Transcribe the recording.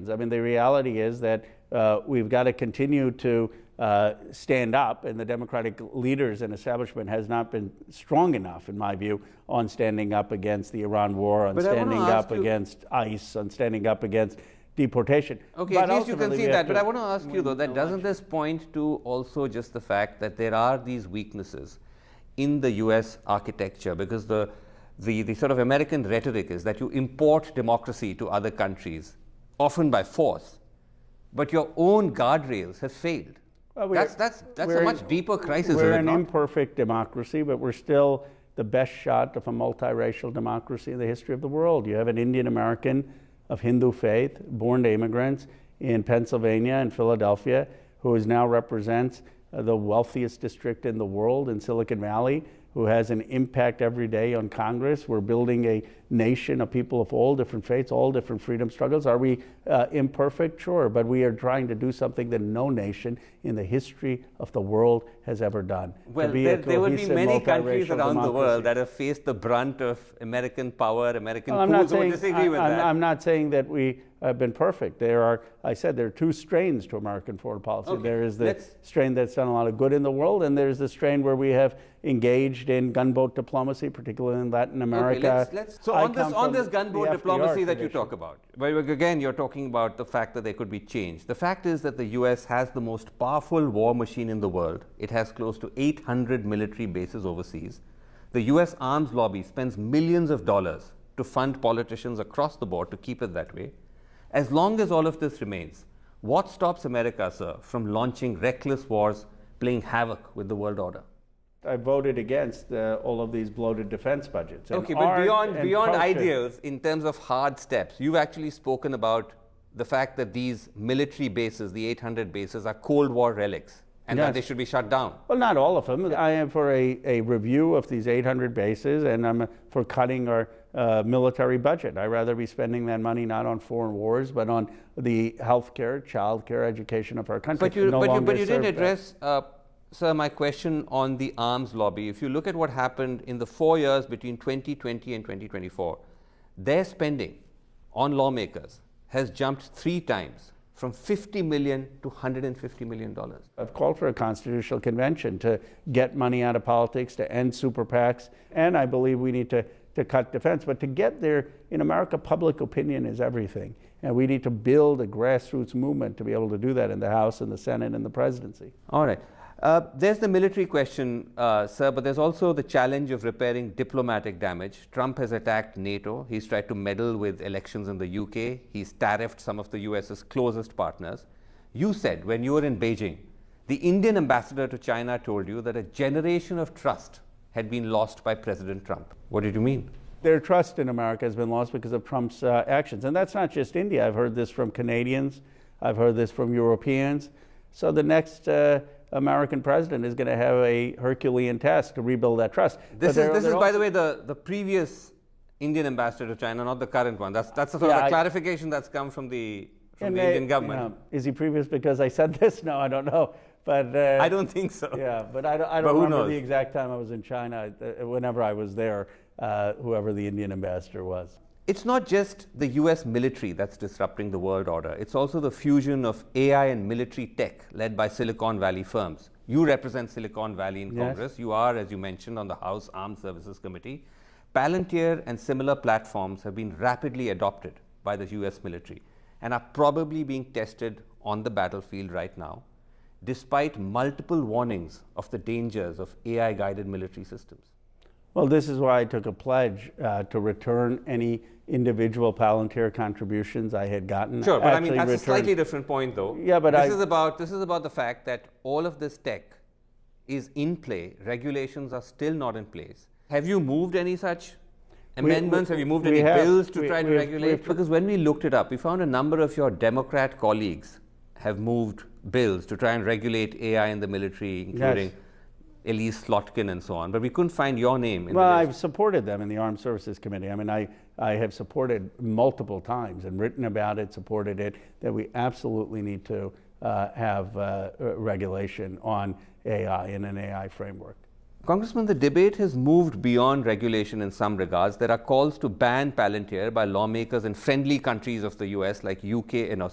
elections. I mean, the reality is that we've got to continue to stand up, and the Democratic leaders and establishment has not been strong enough, in my view, on standing up against the Iran war, on standing up against ICE, on standing up against deportation. Okay, at least you can see that. But I want to ask you, though, that doesn't this point to also just the fact that there are these weaknesses in the US architecture? Because the sort of American rhetoric is that you import democracy to other countries, often by force, but your own guardrails have failed. Well, that's a much deeper crisis. We're an imperfect democracy, but we're still the best shot of a multiracial democracy in the history of the world. You have an Indian American of Hindu faith, born to immigrants in Pennsylvania and Philadelphia, who now represents the wealthiest district in the world in Silicon Valley, who has an impact every day on Congress. We're building a nation of people of all different faiths, all different freedom struggles. Are we imperfect? Sure, but we are trying to do something that no nation in the history of the world has ever done. Well, there would be many countries around the world that have faced the brunt of American power, American coups who would disagree with that. I'm not saying that we have been perfect. I said there are two strains to American foreign policy. Okay. There is the strain that's done a lot of good in the world, and there's the strain where we have engaged in gunboat diplomacy, particularly in Latin America. Okay, so on this gunboat diplomacy that you talk about, where again you're talking about the fact that there could be change. The fact is that the US has the most powerful war machine in the world. It has close to 800 military bases overseas. The US arms lobby spends millions of dollars to fund politicians across the board to keep it that way. As long as all of this remains, what stops America, sir, from launching reckless wars, playing havoc with the world order? I voted against all of these bloated defense budgets. Okay, but beyond ideals, in terms of hard steps, you've actually spoken about the fact that these military bases, the 800 bases, are Cold War relics, and that they should be shut down. Well, not all of them. I am for a review of these 800 bases, and I'm for cutting our military budget. I'd rather be spending that money not on foreign wars, but on the healthcare, childcare, education of our country. But you didn't address, sir, my question on the arms lobby. If you look at what happened in the 4 years between 2020 and 2024, their spending on lawmakers has jumped 3 times, from $50 million to $150 million. I've called for a constitutional convention to get money out of politics, to end super PACs, and I believe we need to cut defense. But to get there, in America, public opinion is everything. And we need to build a grassroots movement to be able to do that in the House and the Senate and the presidency. All right. There's the military question, sir, but there's also the challenge of repairing diplomatic damage. Trump has attacked NATO. He's tried to meddle with elections in the UK. He's tariffed some of the US's closest partners. You said when you were in Beijing, the Indian ambassador to China told you that a generation of trust had been lost by President Trump. What did you mean? Their trust in America has been lost because of Trump's actions. And that's not just India. I've heard this from Canadians. I've heard this from Europeans. So the next American president is going to have a Herculean task to rebuild that trust. This is by the way, the previous Indian ambassador to China, not the current one. That's the sort of a clarification that's come from the Indian government. Is he previous because I said this? No, I don't know. But I don't think so. Yeah, but I don't remember the exact time I was in China. Whenever I was there, whoever the Indian ambassador was. It's not just the US military that's disrupting the world order. It's also the fusion of AI and military tech led by Silicon Valley firms. You represent Silicon Valley in Congress. You are, as you mentioned, on the House Armed Services Committee. Palantir and similar platforms have been rapidly adopted by the US military and are probably being tested on the battlefield right now, despite multiple warnings of the dangers of AI-guided military systems. Well, this is why I took a pledge to return any individual Palantir contributions I had gotten. Sure, but I mean, that's a slightly different point, though. Yeah, but this is about the fact that all of this tech is in play. Regulations are still not in place. Have you moved any such amendments? Have you moved any bills to try to regulate? Because when we looked it up, we found a number of your Democrat colleagues have moved bills to try and regulate AI in the military, including Elise Slotkin and so on, but we couldn't find your name in the list. I've supported them in the Armed Services Committee. I mean, I have supported multiple times and written about it, supported it, that we absolutely need to have regulation on AI in an AI framework. Congressman, the debate has moved beyond regulation in some regards. There are calls to ban Palantir by lawmakers in friendly countries of the US like UK and Australia.